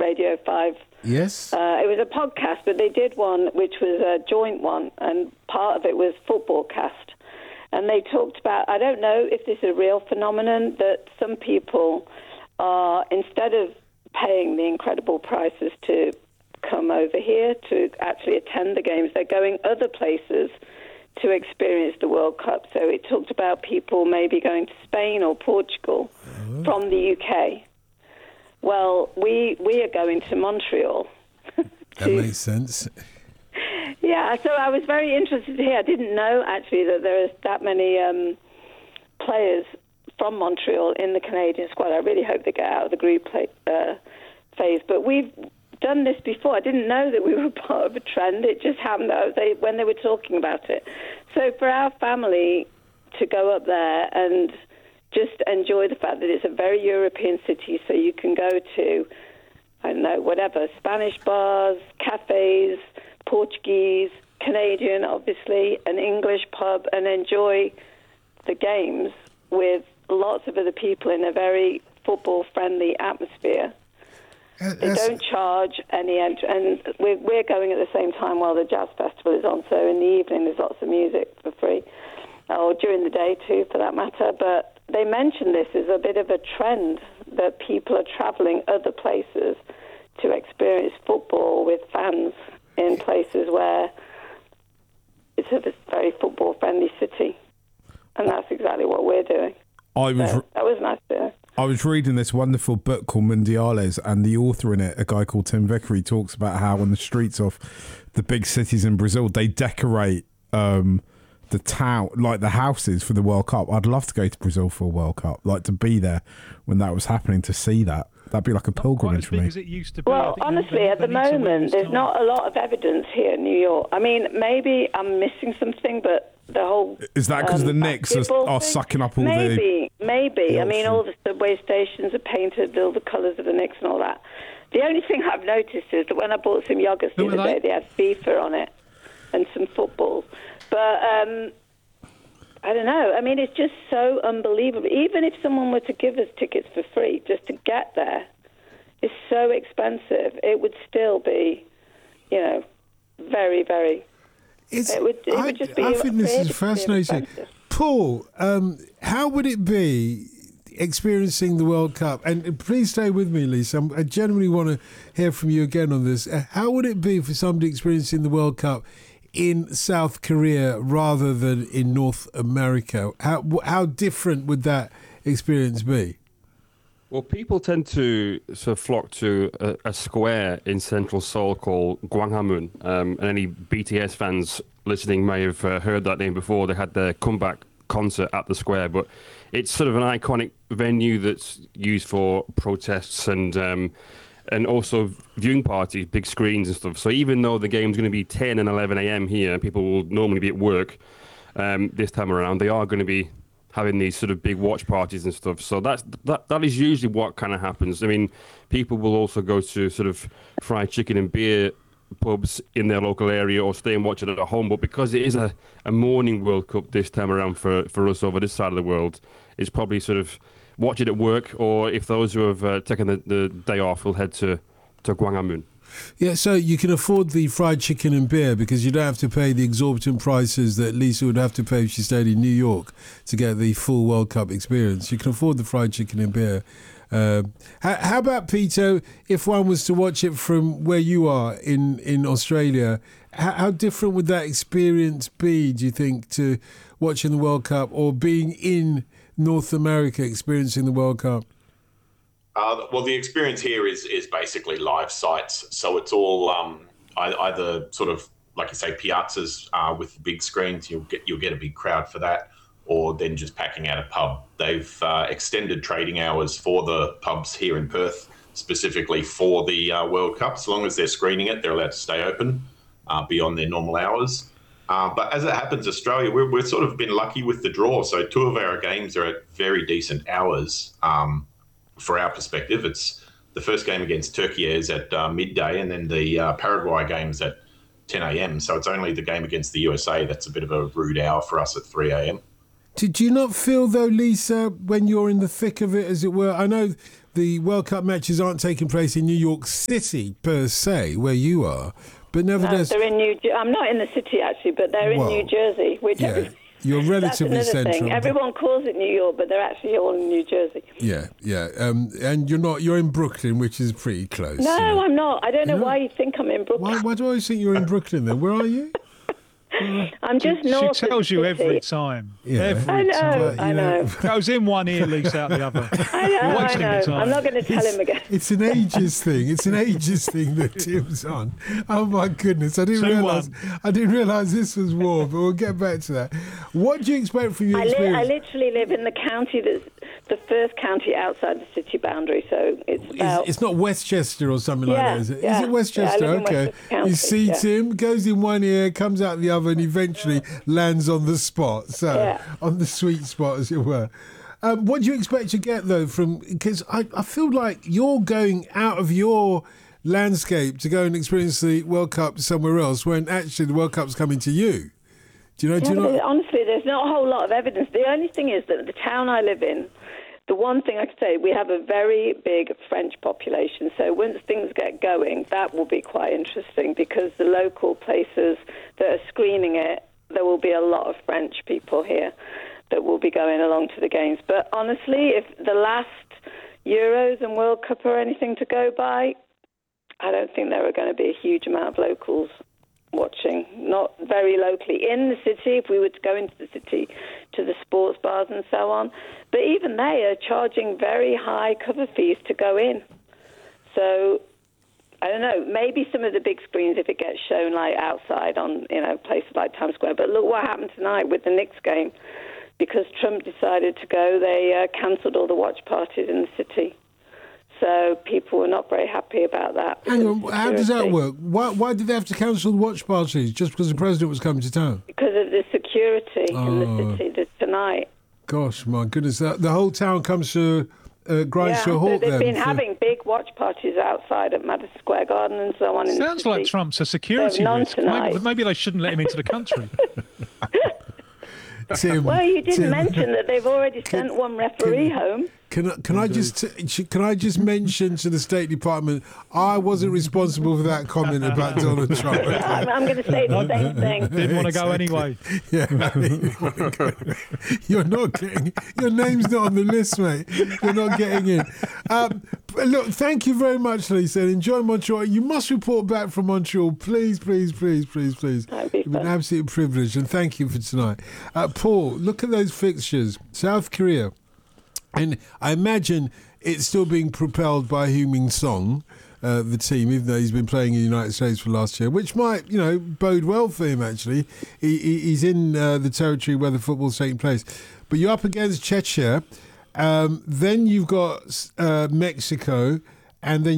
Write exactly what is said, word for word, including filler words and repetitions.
Radio five. Yes. Uh, it was a podcast, but they did one which was a joint one, and part of it was Footballcast. And they talked about, I don't know if this is a real phenomenon, that some people are, instead of paying the incredible prices to come over here to actually attend the games, they're going other places to experience the World Cup. So it talked about people maybe going to Spain or Portugal oh. from the U K. Well, we we are going to Montreal. to, that makes sense. Yeah, so I was very interested to hear. I didn't know, actually, that there is that many um, players from Montreal in the Canadian squad. I really hope they get out of the group play, uh, phase. But we've done this before. I didn't know that we were part of a trend. It just happened that they, when they were talking about it. So for our family to go up there and just enjoy the fact that it's a very European city, so you can go to, I don't know, whatever, Spanish bars, cafes, Portuguese, Canadian, obviously, an English pub, and enjoy the games with lots of other people in a very football-friendly atmosphere. Uh, they don't charge any ent- and we're, we're going at the same time while the Jazz Festival is on, so in the evening there's lots of music for free, or during the day too, for that matter. But they mention this as a bit of a trend, that people are travelling other places to experience football with fans in places where it's a very football-friendly city. And that's exactly what we're doing. I was so that was nice to I was reading this wonderful book called Mundiales, and the author in it, a guy called Tim Vickery, talks about how on the streets of the big cities in Brazil, they decorate um, the town, like the houses for the World Cup. I'd love to go to Brazil for a World Cup, like to be there when that was happening, to see that. That'd be like a pilgrimage for me. As it used to be. Well, honestly, at the moment, there's not a lot of evidence here in New York. I mean, maybe I'm missing something, but the whole... Is that because um, the Knicks are, are sucking up all maybe, the... Maybe, maybe. The I mean, all the subway stations are painted, all the colours of the Knicks and all that. The only thing I've noticed is that when I bought some yogurts the other day, they had FIFA on it and some football. But... um I don't know. I mean, it's just so unbelievable. Even if someone were to give us tickets for free just to get there, it's so expensive. It would still be, you know, very, very... It's, it would, it I, would just be I think this is fascinating. Expensive. Paul, um, how would it be experiencing the World Cup? And please stay with me, Lisa. I genuinely want to hear from you again on this. How would it be for somebody experiencing the World Cup in South Korea rather than in North America? How how different would that experience be? Well, people tend to sort of flock to a, a square in central Seoul called Gwanghwamun. Um, and any B T S fans listening may have uh, heard that name before. They had their comeback concert at the square. But it's sort of an iconic venue that's used for protests and... Um, and also viewing parties, big screens and stuff. So even though the game's going to be ten and eleven a.m. here, people will normally be at work um, this time around, they are going to be having these sort of big watch parties and stuff. So that's that that is usually what kind of happens. I mean, people will also go to sort of fried chicken and beer pubs in their local area or stay and watch it at home. But because it is a, a morning World Cup this time around for, for us over this side of the world, it's probably sort of... watch it at work, or if those who have uh, taken the, the day off will head to, to Gwanghwamun. Yeah, so you can afford the fried chicken and beer because you don't have to pay the exorbitant prices that Lisa would have to pay if she stayed in New York to get the full World Cup experience. You can afford the fried chicken and beer. Uh, how, how about, Peter, if one was to watch it from where you are in, in Australia, how, how different would that experience be, do you think, to watching the World Cup or being in North America experiencing the World Cup? Uh, well, the experience here is is basically live sites. So it's all um, either sort of, like you say, piazzas uh, with the big screens. You'll get you'll get a big crowd for that, or then just packing out a pub. They've uh, extended trading hours for the pubs here in Perth, specifically for the uh, World Cup. As long as they're screening it, they're allowed to stay open uh, beyond their normal hours. Uh, but as it happens, Australia, we're, we're sort of been lucky with the draw. So two of our games are at very decent hours um, for our perspective. It's the first game against Turkey is at uh, midday, and then the uh, Paraguay game's at ten a.m. So it's only the game against the U S A that's a bit of a rude hour for us at three a.m. Did you not feel, though, Lisa, when you're in the thick of it, as it were? I know the World Cup matches aren't taking place in New York City, per se, where you are, but nevertheless... No, they're in New Jer- I'm not in the city, actually, but they're in well, New Jersey, which... Yeah. Every- You're relatively That's another central. thing. Everyone calls it New York, but they're actually all in New Jersey. Yeah, yeah. Um, and you're not. You're in Brooklyn, which is pretty close. No, you know. I'm not. I don't know You're why not? you think I'm in Brooklyn. Why, why do I always think you're in Brooklyn then? Where are you? I'm just north. She tells of you the every city. time. Yeah. Every I know. time. But, you I know. Goes in one ear, leaks out the other. I know. You're I wasting know. your time. I'm not going to tell him again. It's an ages thing. It's an ages thing that Tim's on. Oh my goodness! I didn't Two realise. I didn't realise this was war. But we'll get back to that. What do you expect from your I, li- experience? I literally live in the county that's the first county outside the city boundary, so it's about. It's, it's not Westchester or something like Yeah, that, is it? yeah. Is it Westchester? Yeah, I live in Okay. Westchester County, You see yeah. Tim goes in one ear, comes out the other, and eventually lands on the spot. So Yeah. on the sweet spot, as it were. Um, what do you expect to get though from? Because I, I feel like you're going out of your landscape to go and experience the World Cup somewhere else, when actually the World Cup's coming to you. Do you know? Yeah, do you but know? honestly, there's not a whole lot of evidence. The only thing is that the town I live in, the one thing I could say, we have a very big French population. So once things get going, that will be quite interesting, because the local places that are screening it, there will be a lot of French people here that will be going along to the games. But honestly, if the last Euros and World Cup are anything to go by, I don't think there are going to be a huge amount of locals watching, not very locally. In the city, if we were to go into the city, to the sports bars and so on, but even they are charging very high cover fees to go in. So, I don't know, maybe some of the big screens if it gets shown like outside on, you know, places like Times Square. But look what happened tonight with the Knicks game. Because Trump decided to go, they uh, cancelled all the watch parties in the city. So people were not very happy about that. Hang on, because of how does that security. work? Why, why did they have to cancel the watch parties? Just because the president was coming to town? Because of the security Oh. in the city this tonight. Gosh, my goodness, the, the whole town comes to uh, grinds Yeah, to a so halt they've then. been for- having big watch parties outside at Madison Square Garden and so on. In Sounds the like city. Trump's a security none risk. tonight. Maybe, maybe they shouldn't let him into the country. Tim, Well, you didn't Tim, mention that they've already sent one referee home. Can I, can I just can I just mention to the State Department, I wasn't responsible for that comment about Donald Trump. I'm, I'm going to say the same thing. Didn't want to go anyway. Yeah, you're not getting your name's not on the list, mate. You're not getting in. Um, but look, thank you very much, Lisa. Enjoy Montreal. You must report back from Montreal, please, please, please, please, please. That'd be It's been an fun. absolute privilege, and thank you for tonight. Uh, Paul, look at those fixtures. South Korea. And I imagine it's still being propelled by Heung-min Song, uh, the team, even though he's been playing in the United States for last year, which might, you know, bode well for him, actually. He, he, he's in uh, the territory where the football's taking place. But you're up against Czechia. Um, then you've got uh, Mexico, and then